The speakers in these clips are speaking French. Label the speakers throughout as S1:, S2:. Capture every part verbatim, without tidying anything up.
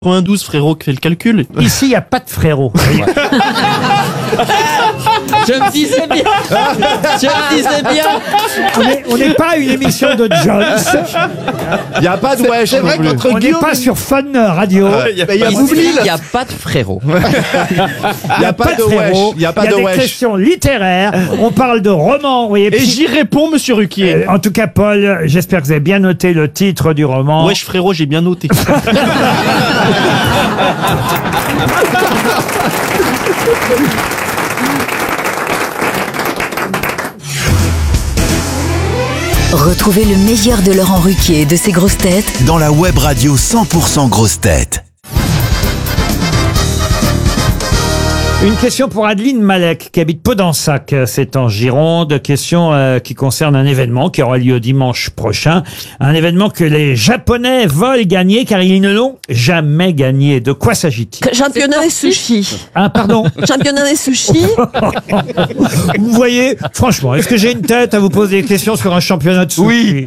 S1: quatre-vingt-douze, frérot, qui fait le calcul.
S2: Ici, il n'y a pas de frérot.
S3: Je me disais bien. Je me disais bien.
S2: On n'est pas une émission de Jones.
S4: Il n'y a pas de wesh.
S5: C'est vrai qu'entre
S2: On n'est
S5: Guillaume
S2: pas sur Fun Radio.
S4: Il y a
S3: Ici,
S4: Boublil.
S3: il n'y a pas de frérot.
S4: Il n'y a pas de wesh.
S2: frérot.
S4: Il n'y a pas de
S2: des
S4: wesh.
S2: questions littéraires. On parle de romans. Vous voyez,
S1: Et
S2: puis-
S1: j'y réponds, monsieur Ruquier.
S2: Euh, en tout cas, Paul, j'espère que vous avez bien noté le titre du roman.
S1: Wesh, frérot, j'ai bien noté.
S6: Retrouvez le meilleur de Laurent Ruquier et de ses grosses têtes
S7: dans la web radio cent pour cent grosses têtes.
S2: Une question pour Adeline Malek, qui habite Podensac, c'est en Gironde. Question euh, qui concerne un événement qui aura lieu dimanche prochain. Un événement que les Japonais veulent gagner car ils ne l'ont jamais gagné. De quoi s'agit-il?
S8: Championnat des sushis.
S2: Ah, pardon.
S8: Championnat des sushis.
S2: Vous voyez, franchement, est-ce que j'ai une tête à vous poser des questions sur un championnat de sushi?
S5: Oui.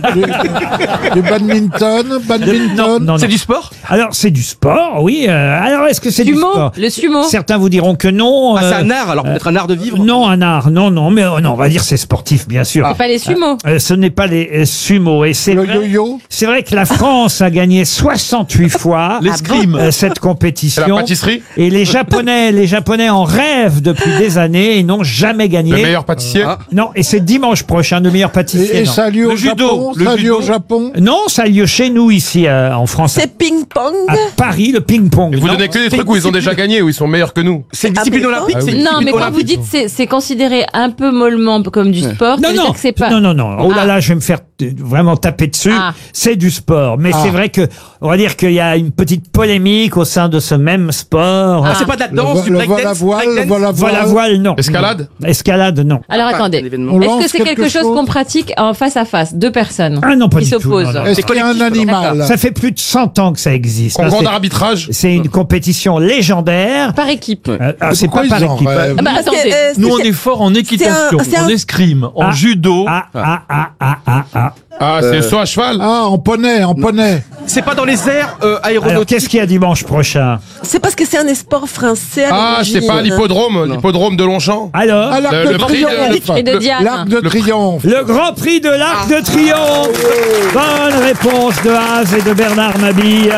S5: Du badminton, badminton.
S2: Non, non,
S1: C'est
S2: non.
S1: du sport?
S2: Alors, c'est du sport, oui. Euh, alors, est-ce que c'est du
S3: Sumo,
S2: sport?
S3: le sumo.
S2: Certains vous diront que non.
S1: Ah, c'est
S2: euh,
S1: un art, alors peut-être un art de vivre?
S2: Non, un art, non, non, mais euh, non, on va dire c'est sportif, bien sûr.
S3: C'est pas les sumos.
S2: Euh, ce n'est pas les euh, sumo. Et c'est
S5: Le
S2: vrai,
S5: yo-yo.
S2: c'est vrai que la France a gagné soixante-huit fois
S1: L'escrime.
S2: euh, cette compétition.
S9: C'est la pâtisserie?
S2: Et les Japonais, les Japonais en rêvent depuis des années et n'ont jamais gagné.
S9: Le meilleur pâtissier?
S1: Ah.
S2: Non, et c'est dimanche prochain, le meilleur pâtissier.
S5: Et, et
S2: non.
S5: ça a lieu
S1: Le
S5: au
S1: judo,
S5: Japon.
S1: le
S5: Ça a lieu au
S1: judo.
S5: Japon.
S2: Non, ça a lieu chez nous ici euh, en France.
S8: C'est ping-pong.
S2: À Paris, le ping-pong.
S9: Vous
S2: Non.
S9: donnez que des trucs où ils ont déjà gagné, où ils sont meilleurs que nous.
S1: C'est une discipline
S8: Ah,
S1: olympique?
S5: ah oui.
S1: C'est une
S3: Non,
S1: discipline
S3: mais quand
S1: olympique.
S3: vous dites c'est c'est considéré un peu mollement comme du sport,
S2: Non,
S3: c'est-à-dire
S2: non,
S3: que c'est pas.
S2: non, non, non. Oh là
S3: Ah.
S2: là, je vais me faire t- vraiment taper dessus.
S3: Ah.
S2: C'est du sport. Mais c'est vrai que, on va dire qu'il y a une petite polémique au sein de ce même sport.
S1: Ah, c'est pas de la
S5: Le,
S1: danse,
S5: vo-
S1: du
S5: le vol à
S1: breakdance?
S5: voile, le
S1: breakdance
S5: vol à voile.
S2: Voilà, voile, non.
S9: Escalade?
S2: Non. Escalade, non.
S3: Alors
S1: Pas
S3: attendez,
S1: un événement.
S5: On
S3: est-ce
S5: lance
S3: que c'est
S5: quelque
S3: quelque chose
S5: chose
S3: qu'on pratique en face à face, deux personnes
S2: Ah non, pas
S3: qui
S2: du tout,
S3: s'opposent?
S2: non, non.
S5: Est-ce qu'il y a un animal?
S2: Ça fait plus de cent ans que ça existe. Là,
S9: Concours
S2: c'est-
S9: d'arbitrage?
S2: C'est une compétition légendaire.
S3: Par équipe.
S2: Euh, ah, c'est
S5: Pourquoi
S2: pas par
S5: ils en
S2: équipe.
S5: rêvent
S3: Ah bah
S8: Parce que,
S3: attendez.
S8: euh,
S10: Nous, on
S8: c'est-
S10: est fort en équitation,
S8: c'est un-
S10: en escrime, en
S2: Ah.
S10: judo.
S2: Ah, ah, ah, ah, ah, ah.
S9: Ah, c'est le saut à cheval?
S5: Ah, en poney, en poney.
S1: C'est pas dans les airs euh,
S2: Alors,
S1: aéronautiques?
S2: qu'est-ce qu'il y a dimanche prochain?
S8: C'est parce que c'est un sport français. à
S9: Ah,
S8: l'origine.
S9: c'est pas l'hippodrome, l'hippodrome de Longchamp?
S2: Alors,
S5: Ah, l'arc
S9: Le-
S5: de
S9: le prix de-
S5: triomphe.
S3: Et de Diane.
S5: L'arc de triomphe.
S2: le Grand Prix de l'Arc de Triomphe. Bonne réponse de Haas et de Bernard Mabille.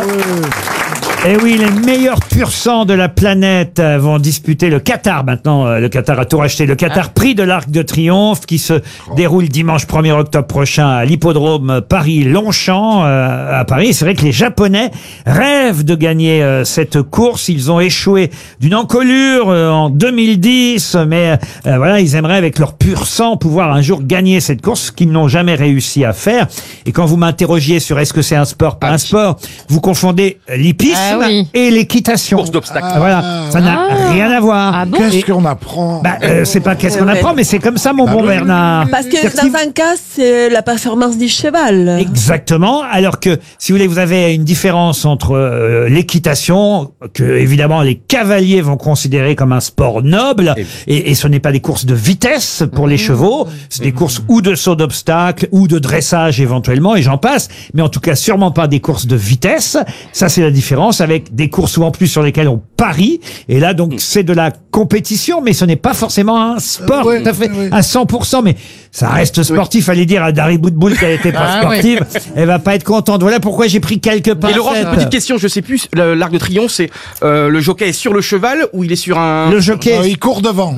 S2: Et oui, les meilleurs pur sang de la planète euh, vont disputer le Qatar. Maintenant, euh, le Qatar a tout racheté. Le Qatar Prix de l'Arc de Triomphe qui se déroule dimanche premier octobre prochain à l'hippodrome Paris-Longchamp euh, à Paris. C'est vrai que les Japonais rêvent de gagner euh, cette course. Ils ont échoué d'une encolure euh, en deux mille dix, mais euh, voilà, ils aimeraient avec leur pur sang pouvoir un jour gagner cette course, ce qu'ils n'ont jamais réussi à faire. Et quand vous m'interrogiez sur est-ce que c'est un sport, pas un sport, vous confondez l'hippisme
S3: Ah oui.
S2: et l'équitation.
S1: Course d'obstacles.
S2: Ah, voilà, ça n'a
S3: Ah.
S2: rien à voir.
S3: Ah bon
S5: Qu'est-ce
S2: Et-
S5: qu'on apprend?
S2: bah, euh, c'est pas qu'est-ce qu'on
S8: Ouais.
S2: apprend, mais c'est comme ça, mon bon
S5: oui.
S2: Bernard.
S8: Parce que
S2: C'est-à-dire que
S8: dans
S2: si-
S8: un cas, c'est la performance du cheval.
S2: Exactement. Alors que, si vous voulez, vous avez une différence entre euh, l'équitation, que évidemment les cavaliers vont considérer comme un sport noble, et, et ce n'est pas des courses de vitesse pour les chevaux, c'est des courses ou de saut d'obstacle, ou de dressage éventuellement, et j'en passe, mais en tout cas sûrement pas des courses de vitesse. Ça, c'est la différence avec des courses ou en plus sur lesquelles on parie, et là, donc, c'est de la compétition, mais ce n'est pas forcément un sport
S5: Euh, oui,
S2: tout à fait
S5: oui.
S2: à cent pour cent, mais ça reste sportif. Allez dire à Dari Boudboul qu'elle était pas
S3: Ah, oui.
S2: sportive, elle va pas être contente. Voilà pourquoi j'ai pris quelques
S1: Et
S2: pincettes.
S1: Laurent, j'ai une petite question, je sais plus, le- l'arc de triomphe, c'est euh, le jockey est sur le cheval ou il est sur un...
S2: Le jockey,
S5: Ah, il court devant.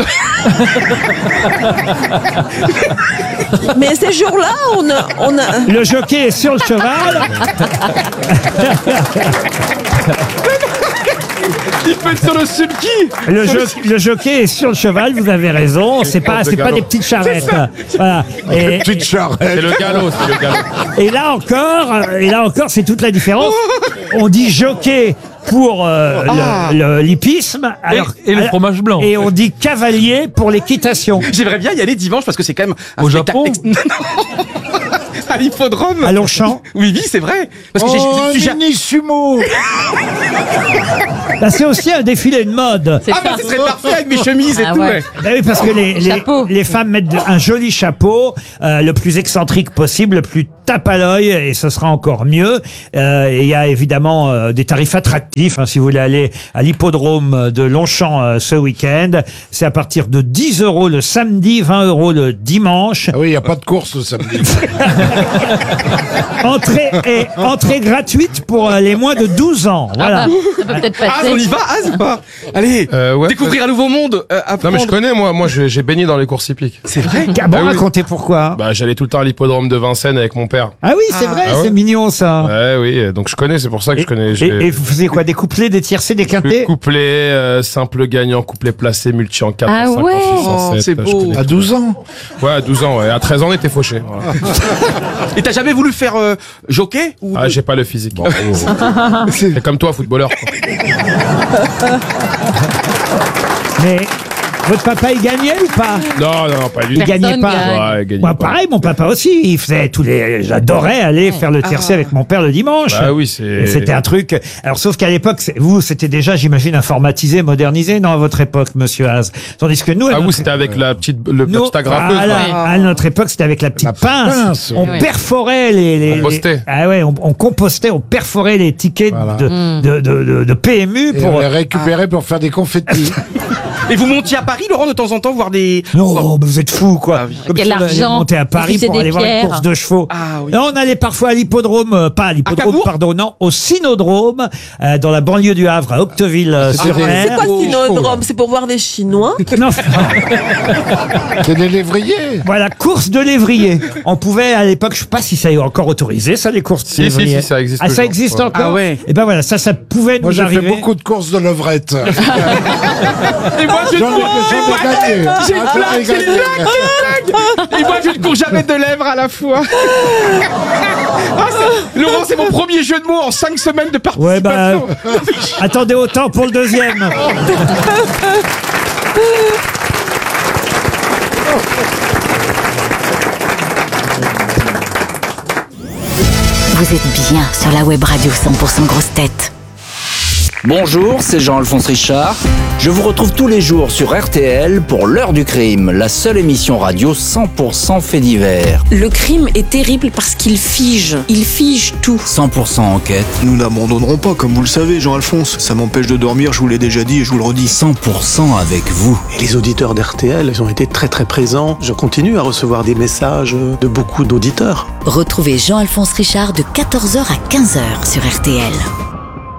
S8: Mais ces jours-là, on a, on a,
S2: le jockey est sur le cheval.
S1: Il peut être sur le sulky.
S2: Le, jo- le jockey est sur le cheval. Vous avez raison. C'est pas, c'est pas des petites charrettes. Voilà. Et,
S5: Petite charrette.
S9: C'est le galop, c'est le galop.
S2: et là encore, euh, et là encore, c'est toute la différence. On dit jockey pour euh,
S1: Ah.
S2: le- le- l'hippisme, alors
S10: et le
S2: alors-
S10: fromage blanc.
S2: et on dit cavalier pour l'équitation.
S1: J'aimerais bien y aller dimanche parce que c'est quand même un
S10: Au
S1: spectacle
S10: Japon
S1: ex- Non. À l'hippodrome.
S2: À Longchamp.
S1: Oui, oui, c'est vrai. Parce que j'ai-
S5: Oh,
S1: je
S5: un
S1: suis ja-
S5: mini sumo.
S2: Là, c'est aussi un défilé de mode.
S3: C'est
S1: Ah, bah,
S3: ça.
S1: ce serait parfait. avec mes chemises et
S3: Ah
S1: tout.
S3: ouais.
S1: ouais.
S2: Bah oui, parce que les, les,
S3: Chapeau.
S2: les femmes mettent de- un joli chapeau, euh, le plus excentrique possible, le plus tape à l'œil, et ce sera encore mieux. Euh, et il y a évidemment euh, des tarifs attractifs, hein, si vous voulez aller à l'hippodrome de Longchamp euh, ce week-end. C'est à partir de dix euros le samedi, vingt euros le dimanche.
S5: Ah oui, il n'y a pas de course le samedi.
S2: Entrée, et, entrée gratuite pour euh, les moins de douze ans. Voilà.
S3: Ah bah, ça peut peut-être
S1: Az,
S3: passer.
S1: on y va, Az ou pas? Allez,
S9: Euh, ouais.
S1: découvrir un nouveau monde. Euh,
S9: Non
S1: apprendre.
S9: mais je connais moi, moi j'ai j'ai baigné dans les courses hippiques.
S1: C'est vrai.
S2: Ah bon,
S9: Ah oui.
S2: racontez pourquoi.
S9: Bah j'allais tout le temps à l'hippodrome de Vincennes avec mon père.
S2: Ah oui, c'est vrai,
S9: Ah ouais.
S2: c'est mignon ça.
S9: Ouais oui, donc je connais, c'est pour ça que
S2: Et,
S9: je connais.
S2: et,
S9: j'ai-
S2: et vous faisiez quoi? Des couplets, des tiercés, des quintés?
S9: Couplet, euh, simple gagnant, couplet placé, multi en quatre,
S3: Ah
S9: en cinq,
S3: ouais.
S9: en six, en
S1: Oh,
S9: sept,
S1: c'est
S9: je
S1: beau.
S9: connais.
S5: À douze ans.
S9: Ouais, à douze ans, ouais. À treize ans, on était fauchés. Voilà.
S1: Et t'as jamais voulu faire euh, jockey ou
S9: Ah, j'ai pas le physique. C'est comme toi, footballeur. quoi.
S2: Mais votre papa, il gagnait ou pas?
S9: Non, non, non, pas lui.
S2: Il gagnait
S3: Personne
S2: pas.
S3: gagne.
S9: Ouais, il gagnait
S2: Moi,
S9: pas.
S2: pareil, mon papa aussi, il faisait tous les. J'adorais aller faire le tiercé avec mon père le dimanche.
S9: Bah oui,
S2: Et
S9: c'est.
S2: c'était un truc. Alors, sauf qu'à l'époque, c'est- vous, c'était déjà, j'imagine, informatisé, modernisé, non, à votre époque, monsieur Haas. Tandis que nous, à
S9: Ah, vous,
S2: notre-
S9: c'était avec la petite, le
S2: nous,
S9: petite agrafeuse.
S2: voilà,
S9: là.
S2: à notre époque, c'était avec la petite
S5: La petite
S2: pince.
S5: pince,
S2: On
S3: oui.
S2: perforait les, les,
S9: Compostait.
S2: les- ah ouais, on, on compostait, on perforait les tickets
S5: Voilà.
S2: de, de, de, de, de P M U
S5: Et
S2: pour.
S5: on les récupérait pour faire des confettis.
S1: Et vous montiez à Paris, Laurent, de temps en temps voir des.
S2: Non, mais vous êtes fous, quoi.
S1: Ah oui.
S2: Comme
S3: Quel
S2: si on allait
S3: argent.
S2: monter à Paris
S3: Vous
S2: pour
S3: faites
S2: aller
S3: des
S2: voir une
S3: pierres.
S2: course de chevaux.
S1: Ah oui.
S2: Non, on allait parfois à l'hippodrome, euh, pas à l'hippodrome,
S1: Cabourg
S2: pardon, non, au Cynodrome, euh, dans la banlieue du Havre, à
S5: C'est
S2: Octeville-sur-Mer.
S5: des-
S8: C'est quoi
S1: Oh,
S8: Cynodrome? C'est pour voir des Chinois?
S2: Non,
S5: C'est des lévriers.
S2: voilà, course de lévrier. On pouvait, à l'époque, je sais pas si ça est encore autorisé, ça, les courses de
S9: Si, si,
S2: lévrier.
S9: si, ça existe
S2: Ah, ça
S9: toujours.
S2: existe
S9: Ouais.
S2: encore?
S1: Ah ouais.
S2: Et ben voilà, ça, ça pouvait
S5: Moi,
S2: nous
S5: j'ai fait
S2: arriver.
S5: beaucoup de courses de levrette.
S1: Et moi, je
S5: J'en ai, j'en ai gagné.
S1: J'ai une
S5: Ah, j'en ai
S1: blague, j'ai une
S5: gagné.
S1: blague. Et moi, je ne cours jamais de lèvres à la fois. Ah, c'est- Laurent, c'est mon premier jeu de mots en cinq semaines de participation.
S2: Ouais, bah, attendez autant pour le deuxième.
S6: Vous êtes bien sur la web radio cent pour cent grosses têtes.
S10: Bonjour, c'est Jean-Alphonse Richard. Je vous retrouve tous les jours sur R T L pour l'heure du crime, la seule émission radio cent pour cent fait divers.
S11: Le crime est terrible parce qu'il fige. Il fige tout.
S10: cent pour cent enquête,
S12: Nous n'abandonnerons pas, comme vous le savez, Jean-Alphonse. Ça m'empêche de dormir, je vous l'ai déjà dit et je vous le redis.
S10: cent pour cent avec vous.
S12: Et les auditeurs d'R T L, ils ont été très très présents. Je continue à recevoir des messages de beaucoup d'auditeurs.
S6: Retrouvez Jean-Alphonse Richard de quatorze heures à quinze heures sur R T L.